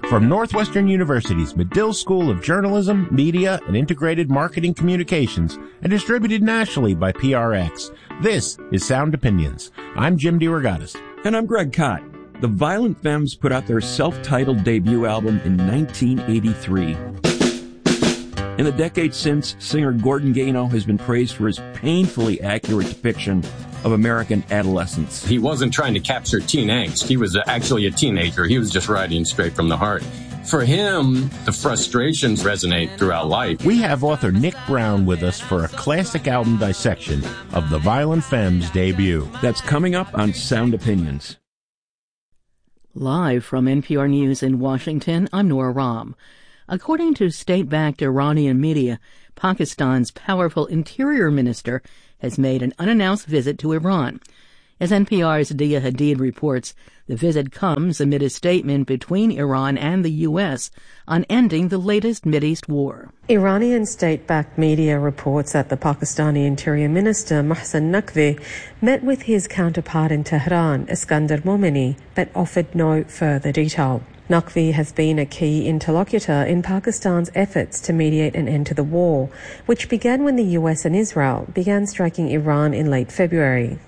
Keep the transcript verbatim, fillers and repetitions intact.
From Northwestern University's Medill School of Journalism, Media, and Integrated Marketing Communications, and distributed nationally by P R X, this is Sound Opinions. I'm Jim DeRogatis. And I'm Greg Kot. The Violent Femmes put out their self-titled debut album in nineteen eighty-three. In the decade since, singer Gordon Gano has been praised for his painfully accurate depiction of American adolescence. He wasn't trying to capture teen angst. He was actually a teenager. He was just writing straight from the heart. For him, the frustrations resonate throughout life. We have author Nick Brown with us for a classic album dissection of The Violent Femmes' debut. That's coming up on Sound Opinions. Live from N P R News in Washington, I'm Nora Rahm. According to state-backed Iranian media, Pakistan's powerful interior minister has made an unannounced visit to Iran. As N P R's Dia Hadid reports, the visit comes amid a statement between Iran and the U S on ending the latest Mideast war. Iranian state-backed media reports that the Pakistani Interior Minister Mohsen Naqvi met with his counterpart in Tehran, Iskandar Momeni, but offered no further detail. Naqvi has been a key interlocutor in Pakistan's efforts to mediate an end to the war, which began when the U S and Israel began striking Iran in late February.